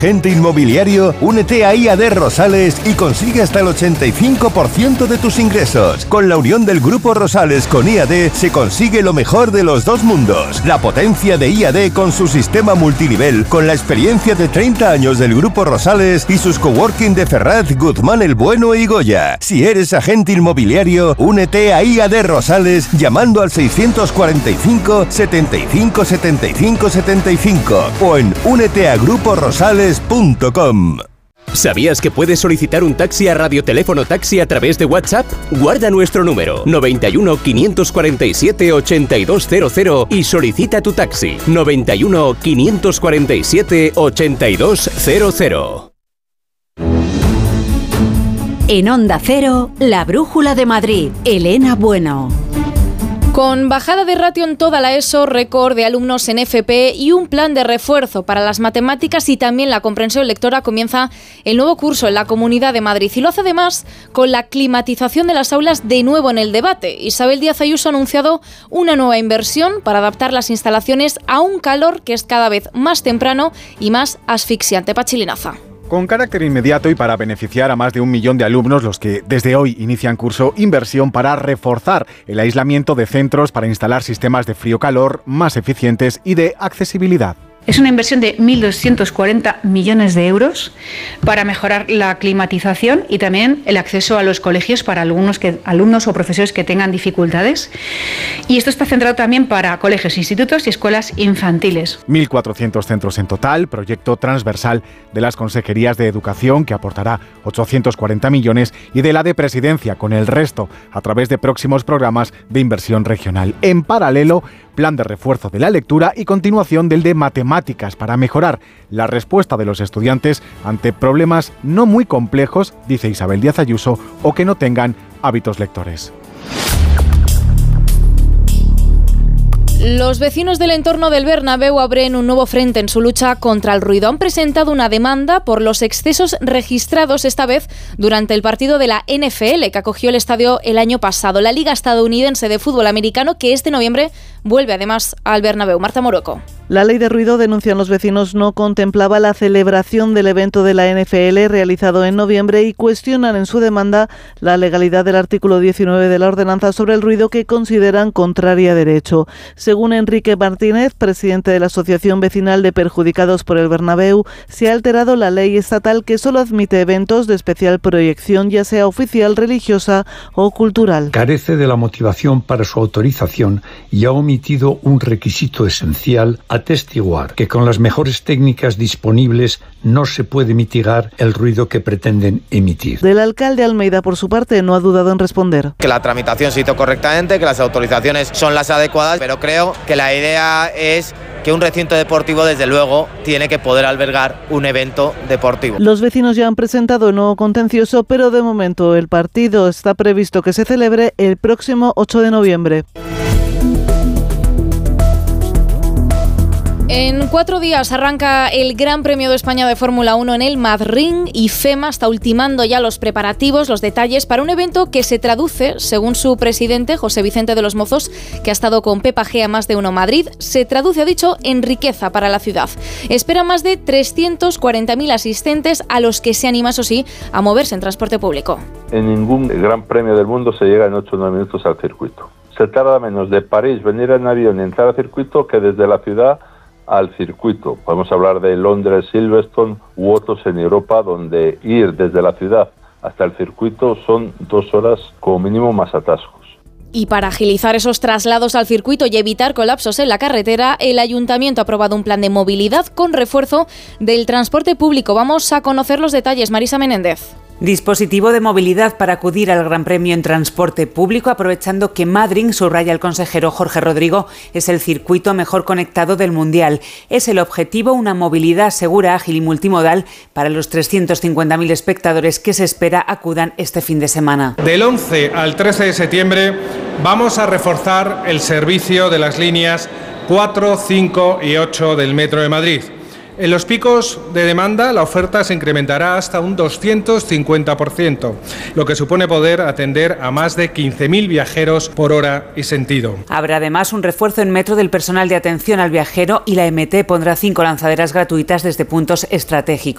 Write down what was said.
Agente inmobiliario, únete a IAD Rosales y consigue hasta el 85% de tus ingresos. Con la unión del Grupo Rosales con IAD se consigue lo mejor de los dos mundos. La potencia de IAD con su sistema multinivel, con la experiencia de 30 años del Grupo Rosales y sus coworking de Ferraz, Guzmán el Bueno y Goya. Si eres agente inmobiliario, únete a IAD Rosales llamando al 645 75 75 75 o en úneteagruporosales.com. ¿Sabías que puedes solicitar un taxi a Radioteléfono Taxi a través de WhatsApp? Guarda nuestro número 91 547 8200 y solicita tu taxi 91 547 8200. En Onda Cero, La Brújula de Madrid, Elena Bueno. Con bajada de ratio en toda la ESO, récord de alumnos en FP y un plan de refuerzo para las matemáticas y también la comprensión lectora, comienza el nuevo curso en la Comunidad de Madrid. Y lo hace además con la climatización de las aulas de nuevo en el debate. Isabel Díaz Ayuso ha anunciado una nueva inversión para adaptar las instalaciones a un calor que es cada vez más temprano y más asfixiante. Pachi Linaza. Con carácter inmediato y para beneficiar a más de 1 millón de alumnos, los que desde hoy inician curso, inversión para reforzar el aislamiento de centros para instalar sistemas de frío-calor más eficientes y de accesibilidad. Es una inversión de 1.240 millones de euros para mejorar la climatización y también el acceso a los colegios para alumnos o profesores que tengan dificultades. Y esto está centrado también para colegios, institutos y escuelas infantiles. 1.400 centros en total, proyecto transversal de las consejerías de Educación que aportará 840 millones y de la de Presidencia con el resto a través de próximos programas de inversión regional. En paralelo, plan de refuerzo de la lectura y continuación del de matemáticas para mejorar la respuesta de los estudiantes ante problemas no muy complejos, dice Isabel Díaz Ayuso, o que no tengan hábitos lectores. Los vecinos del entorno del Bernabéu abren un nuevo frente en su lucha contra el ruido. Han presentado una demanda por los excesos registrados esta vez durante el partido de la NFL que acogió el estadio el año pasado. La Liga Estadounidense de Fútbol Americano, que este noviembre vuelve además al Bernabéu. Marta Morueco. La ley de ruido, denuncian los vecinos, no contemplaba la celebración del evento de la NFL realizado en noviembre y cuestionan en su demanda la legalidad del artículo 19 de la ordenanza sobre el ruido que consideran contraria a derecho. Según Enrique Martínez, presidente de la Asociación Vecinal de Perjudicados por el Bernabéu, se ha alterado la ley estatal que solo admite eventos de especial proyección, ya sea oficial, religiosa o cultural. Carece de la motivación para su autorización y ha omitido un requisito esencial: atestiguar que con las mejores técnicas disponibles no se puede mitigar el ruido que pretenden emitir. Del alcalde Almeida, por su parte, no ha dudado en responder. Que la tramitación se hizo correctamente, que las autorizaciones son las adecuadas, pero creo que la idea es que un recinto deportivo, desde luego, tiene que poder albergar un evento deportivo. Los vecinos ya han presentado un nuevo contencioso, pero de momento el partido está previsto que se celebre el próximo 8 de noviembre. En 4 días arranca el Gran Premio de España de Fórmula 1 en el Madrid y FEMA está ultimando ya los preparativos, los detalles para un evento que se traduce, según su presidente José Vicente de los Mozos, que ha estado con Pepa G a Más de Uno Madrid, se traduce, ha dicho, en riqueza para la ciudad. Espera más de 340.000 asistentes a los que se anima, eso sí, a moverse en transporte público. En ningún Gran Premio del mundo se llega en 8 o 9 minutos al circuito. Se tarda menos de París venir en avión y entrar al circuito que desde la ciudad al circuito. Podemos hablar de Londres, Silverstone u otros en Europa, donde ir desde la ciudad hasta el circuito son 2 horas como mínimo más atascos. Y para agilizar esos traslados al circuito y evitar colapsos en la carretera, el Ayuntamiento ha aprobado un plan de movilidad con refuerzo del transporte público. Vamos a conocer los detalles. Marisa Menéndez. Dispositivo de movilidad para acudir al Gran Premio en transporte público, aprovechando que Madrid, subraya el consejero Jorge Rodrigo, es el circuito mejor conectado del Mundial. Es el objetivo una movilidad segura, ágil y multimodal para los 350.000 espectadores que se espera acudan este fin de semana. Del 11 al 13 de septiembre vamos a reforzar el servicio de las líneas 4, 5 y 8 del Metro de Madrid. En los picos de demanda, la oferta se incrementará hasta un 250%, lo que supone poder atender a más de 15.000 viajeros por hora y sentido. Habrá además un refuerzo en metro del personal de atención al viajero y la MT pondrá 5 lanzaderas gratuitas desde puntos estratégicos.